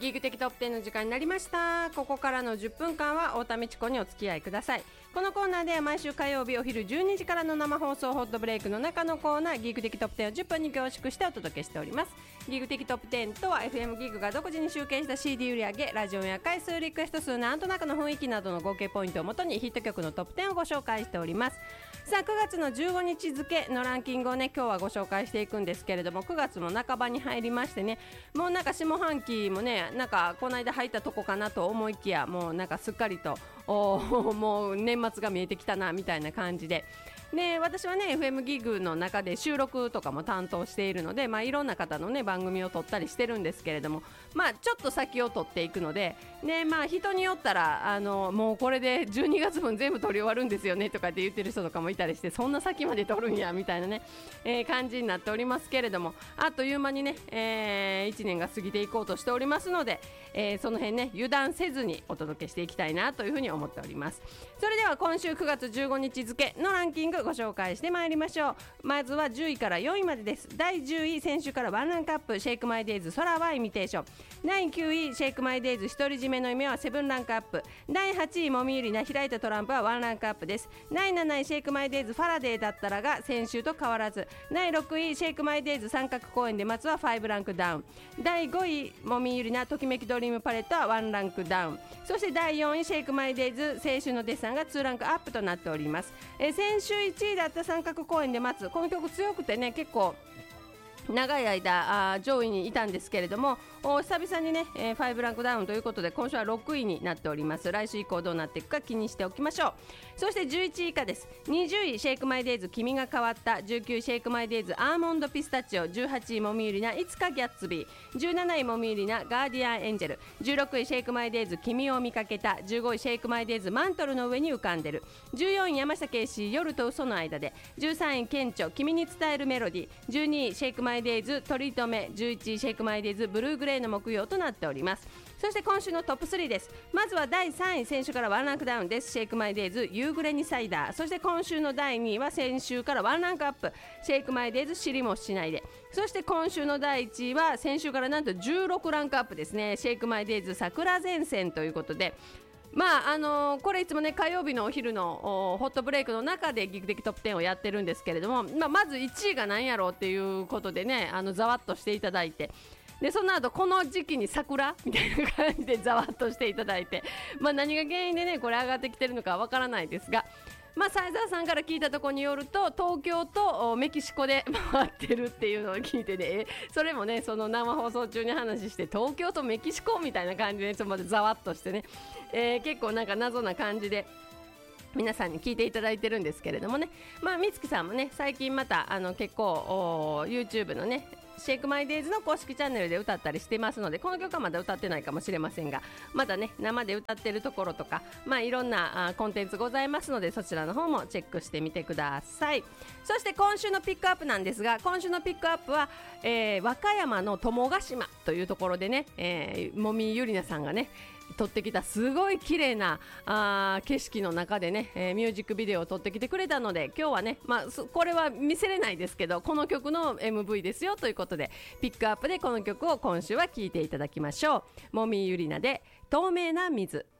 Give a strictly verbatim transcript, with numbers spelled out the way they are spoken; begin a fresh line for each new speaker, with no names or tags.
ギグ的トップテンの時間になりました。ここからのじゅっぷんかんは太田美智子にお付き合いください。このコーナーでは毎週火曜日お昼じゅうにじからの生放送ホットブレイクの中のコーナー、ギグ的トップテンをじゅっぷんに凝縮してお届けしております。ギグ的トップテンとは エフエム ギグが独自に集計した シーディー 売り上げ、ラジオや回数、リクエスト数、なんとなくの雰囲気などの合計ポイントをもとにヒット曲のトップテンをご紹介しております。さあくがつのじゅうごにち付のランキングをね今日はご紹介していくんですけれども、くがつも半ばに入りましてね、もうなんか下半期もねなんかこの間入ったとこかなと思いきや、もうなんかすっかりともう年末が見えてきたなみたいな感じで、で私はね エフエム ギグの中で収録とかも担当しているので、まあ、いろんな方のね番組を撮ったりしてるんですけれども、まあちょっと先を撮っていくので、ね、まあ人によったらあのもうこれでじゅうにがつぶん全部撮り終わるんですよねとかって言ってる人とかもいたりして、そんな先まで撮るんやみたいなね、えー、感じになっておりますけれども、あっという間にね、えー、いちねんが過ぎていこうとしておりますので、えー、その辺ね油断せずにお届けしていきたいなというふうに思っております。それでは今週くがつじゅうごにち付のランキングご紹介してまいりましょう。まずはじゅういからよいまでです。だいじゅうい、先週からワンランクアップ、シェイクマイデイズ空はイミテーション。だいきゅうい、シェイクマイデイズ独り占めの夢はセブンランクアップ。だいはちい、もみゆりな開いたトランプはワンランクアップです。だいなない、シェイクマイデイズファラデーだったらが先週と変わらず。だいろくい、シェイクマイデイズ三角公園で待つはごランクダウン。だいごい、もみゆりなときめきドリームパレットはワンランクダウン。そしてだいよんい、シェイクマイデイズ青春のデッサンがツーランクアップとなっております。えー、先週いちいだった三角公園で待つ、この曲強くてね結構長い間あ上位にいたんですけれども、久々にね、えー、ごランクダウンということで今週はろくいになっております。来週以降どうなっていくか気にしておきましょう。そしてじゅういちい以下です。にじゅうい、シェイクマイデイズ君が変わった。じゅうきゅうい、シェイクマイデイズアーモンドピスタチオ。じゅうはちい、もみゆりないつかギャッツビー。じゅうなない、もみゆりなガーディアンエンジェル。じゅうろくい、シェイクマイデイズ君を見かけた。じゅうごい、シェイクマイデイズマントルの上に浮かんでる。じゅうよんい、山下圭史夜と嘘の間で。じゅうさんい、顕著君に伝えるメロディ。じゅうにい、シェイクマイデイズ鳥止め。じゅういちい、シェイクマイデイズブルーグレーの木曜となっております。そして今週のトップスリーです。まずはだいさんい、先週からワンランクダウンです。シェイクマイデイズ夕暮れにサイダー。そして今週のだいにいは先週からワンランクアップ、シェイクマイデイズ知りもしないで。そして今週のだいいちいは先週からなんとじゅうろくランクアップですね。シェイクマイデイズ桜前線ということで、まああのー、これいつもね火曜日のお昼のホットブレイクの中でギグ的トップテンをやってるんですけれども、まあ、まずいちいが何やろうっていうことでね、あのざわっとしていただいて、でその後この時期に桜みたいな感じでざわっとしていただいて、まあ、何が原因でねこれ上がってきてるのかわからないですが、まあ、サイザーさんから聞いたところによると東京とメキシコで回ってるっていうのを聞いてね、それもねその生放送中に話して東京とメキシコみたいな感じで、ね、ちょっとまでざわっとしてね、えー、結構なんか謎な感じで皆さんに聞いていただいてるんですけれどもね、まあみつきさんもね最近またあの結構 YouTube のねシェイクマイデイズの公式チャンネルで歌ったりしてますので、この曲はまだ歌ってないかもしれませんが、まだね生で歌ってるところとか、まあいろんなあコンテンツございますので、そちらの方もチェックしてみてください。そして今週のピックアップなんですが、今週のピックアップは、えー、和歌山の友ヶ島というところでね、えー、もみゆりなさんがね撮ってきたすごい綺麗なあ景色の中でね、えー、ミュージックビデオを撮ってきてくれたので、今日はね、まあ、これは見せれないですけどこの曲の エムブイ ですよということでピックアップでこの曲を今週は聴いていただきましょう。もみゆりなで透明な水。